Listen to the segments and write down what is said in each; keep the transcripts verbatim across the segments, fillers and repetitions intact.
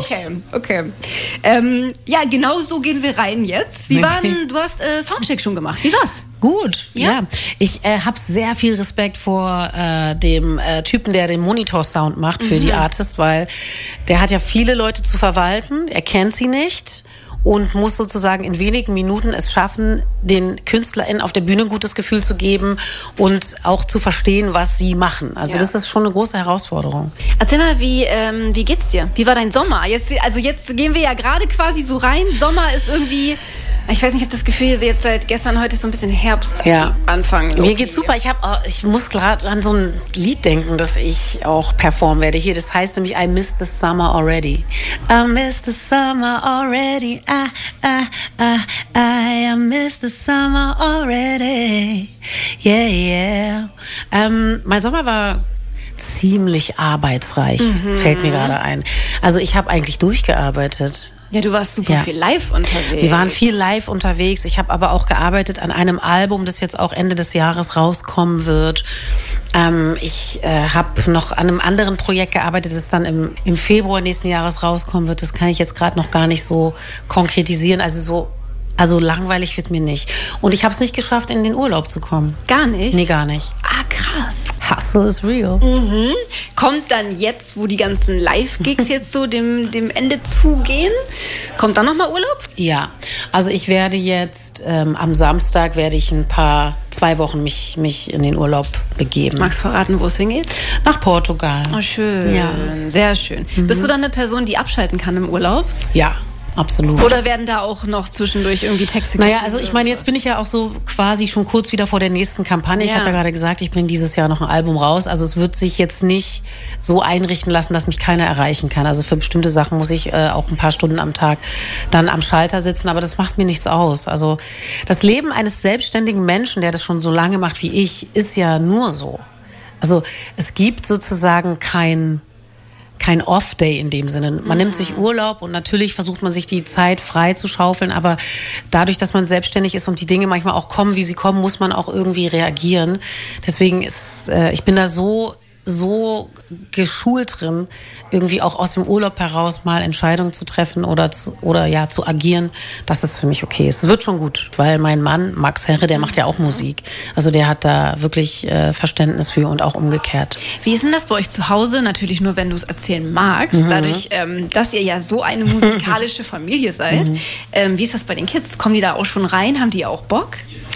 Okay, okay. Ähm, ja, genau so gehen wir rein jetzt. Wie war denn, du hast äh, Soundcheck schon gemacht. Wie war's? Gut, ja. Ja. Ich äh, habe sehr viel Respekt vor äh, dem äh, Typen, der den Monitor-Sound macht für mhm. die Artist, weil der hat ja viele Leute zu verwalten, er kennt sie nicht und muss sozusagen in wenigen Minuten es schaffen, den KünstlerInnen auf der Bühne ein gutes Gefühl zu geben und auch zu verstehen, was sie machen. Also ja. das ist schon eine große Herausforderung. Erzähl mal, wie, ähm, wie geht's dir? Wie war dein Sommer? Jetzt, also jetzt gehen wir ja gerade quasi so rein. Sommer ist irgendwie... Ich weiß nicht, ich habe das Gefühl, jetzt seit gestern, heute ist so ein bisschen Herbst ja. anfangen. Okay. Mir geht's super. Ich, hab, ich muss gerade an so ein Lied denken, das ich auch performen werde. Hier, das heißt nämlich I Miss the Summer Already. I miss the summer already. I, I, I, I, I miss the summer already. Yeah, yeah. Ähm, mein Sommer war ziemlich arbeitsreich, mhm. fällt mir gerade ein. Also ich habe eigentlich durchgearbeitet. Ja, du warst super ja. viel live unterwegs. Wir waren viel live unterwegs. Ich habe aber auch gearbeitet an einem Album, das jetzt auch Ende des Jahres rauskommen wird. Ähm, ich äh, habe noch an einem anderen Projekt gearbeitet, das dann im, im Februar nächsten Jahres rauskommen wird. Das kann ich jetzt gerade noch gar nicht so konkretisieren. Also so Also langweilig wird mir nicht. Und ich habe es nicht geschafft, in den Urlaub zu kommen. Gar nicht? Nee, gar nicht. Ah, krass. Hustle is real. Mhm. Kommt dann jetzt, wo die ganzen Live-Gigs jetzt so dem, dem Ende zugehen, kommt dann nochmal Urlaub? Ja, also ich werde jetzt, ähm, am Samstag werde ich ein paar, zwei Wochen mich, mich in den Urlaub begeben. Magst du verraten, wo es hingeht? Nach Portugal. Oh, schön. Ja. Sehr schön. Mhm. Bist du dann eine Person, die abschalten kann im Urlaub? Ja. Absolut. Oder werden da auch noch zwischendurch irgendwie Texte geschrieben? Naja, also ich meine, jetzt bin ich ja auch so quasi schon kurz wieder vor der nächsten Kampagne. Ja. Ich habe ja gerade gesagt, ich bringe dieses Jahr noch ein Album raus. Also es wird sich jetzt nicht so einrichten lassen, dass mich keiner erreichen kann. Also für bestimmte Sachen muss ich äh, auch ein paar Stunden am Tag dann am Schalter sitzen. Aber das macht mir nichts aus. Also das Leben eines selbstständigen Menschen, der das schon so lange macht wie ich, ist ja nur so. Also es gibt sozusagen kein... kein Off-Day in dem Sinne. Man mhm. nimmt sich Urlaub und natürlich versucht man sich die Zeit frei zu schaufeln, aber dadurch, dass man selbstständig ist und die Dinge manchmal auch kommen, wie sie kommen, muss man auch irgendwie reagieren. Deswegen ist, äh, ich bin da so so geschult drin, irgendwie auch aus dem Urlaub heraus mal Entscheidungen zu treffen oder zu, oder ja zu agieren, dass es für mich okay ist. Es wird schon gut, weil mein Mann, Max Herre, der macht ja auch Musik. Also der hat da wirklich äh, Verständnis für und auch umgekehrt. Wie ist denn das bei euch zu Hause? Natürlich nur, wenn du es erzählen magst. Mhm. Dadurch, ähm, dass ihr ja so eine musikalische Familie seid. Mhm. Ähm, wie ist das bei den Kids? Kommen die da auch schon rein? Haben die auch Bock?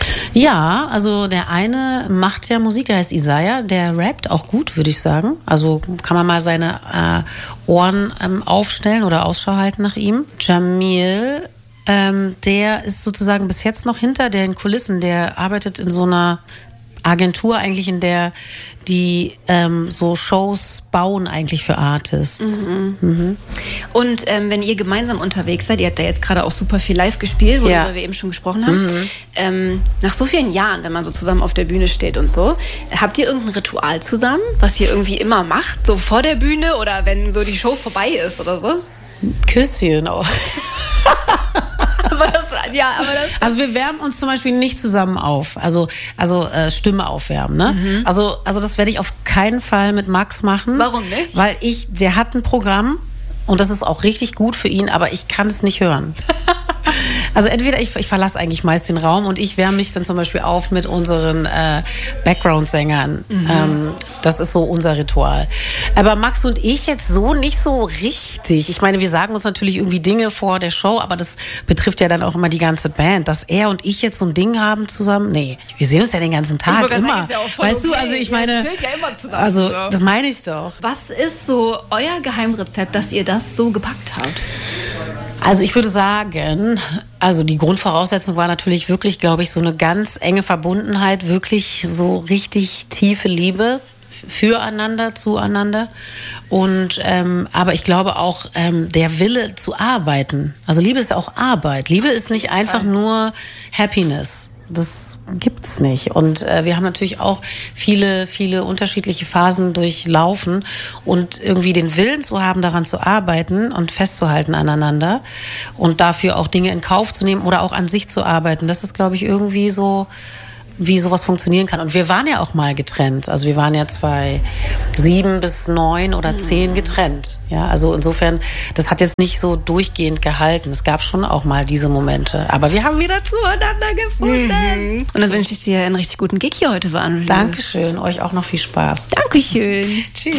Ja, also der eine macht ja Musik, der heißt Isaiah, der rappt auch gut, würde ich sagen. Also kann man mal seine äh, Ohren ähm, aufstellen oder Ausschau halten nach ihm. Jamil, ähm, der ist sozusagen bis jetzt noch hinter den Kulissen, der arbeitet in so einer Agentur eigentlich, in der die ähm, so Shows bauen eigentlich für Artists. Mhm. Mhm. Und ähm, wenn ihr gemeinsam unterwegs seid, ihr habt da jetzt gerade auch super viel live gespielt, worüber ja. wir eben schon gesprochen haben, mhm. ähm, nach so vielen Jahren, wenn man so zusammen auf der Bühne steht und so, habt ihr irgendein Ritual zusammen, was ihr irgendwie immer macht, so vor der Bühne oder wenn so die Show vorbei ist oder so? Küsschen auch. Aber das, ja, aber das also wir wärmen uns zum Beispiel nicht zusammen auf, also also äh, Stimme aufwärmen, ne? Mhm. Also also das werde ich auf keinen Fall mit Max machen. Warum nicht? Weil ich, der hat ein Programm und das ist auch richtig gut für ihn, aber ich kann es nicht hören. Also entweder ich, ich verlasse eigentlich meist den Raum und ich wärme mich dann zum Beispiel auf mit unseren äh, Background-Sängern. Mhm. Ähm, das ist so unser Ritual. Aber Max und ich jetzt so nicht so richtig. Ich meine, wir sagen uns natürlich irgendwie Dinge vor der Show, aber das betrifft ja dann auch immer die ganze Band. Dass er und ich jetzt so ein Ding haben zusammen, nee. Wir sehen uns ja den ganzen Tag immer. Sagen, ist ja auch voll weißt okay. du, also ich meine, ja, ja immer zusammen, also so. Das meine ich doch. Was ist so euer Geheimrezept, dass ihr das so gepackt habt? Also ich würde sagen, also die Grundvoraussetzung war natürlich wirklich, glaube ich, so eine ganz enge Verbundenheit, wirklich so richtig tiefe Liebe füreinander, zueinander. Und ähm, aber ich glaube auch ähm, der Wille zu arbeiten. Also Liebe ist auch Arbeit. Liebe ist nicht einfach nur Happiness. Das gibt's nicht. Und äh, wir haben natürlich auch viele, viele unterschiedliche Phasen durchlaufen und irgendwie den Willen zu haben, daran zu arbeiten und festzuhalten aneinander und dafür auch Dinge in Kauf zu nehmen oder auch an sich zu arbeiten. Das ist, glaube ich, irgendwie so wie sowas funktionieren kann. Und wir waren ja auch mal getrennt. Also wir waren ja zwei sieben bis neun oder zehn getrennt. Ja, also insofern, das hat jetzt nicht so durchgehend gehalten. Es gab schon auch mal diese Momente. Aber wir haben wieder zueinander gefunden. Mhm. Und dann wünsche ich dir einen richtig guten Gig hier heute, Vangelis. Dankeschön. Euch auch noch viel Spaß. Dankeschön. Tschüss.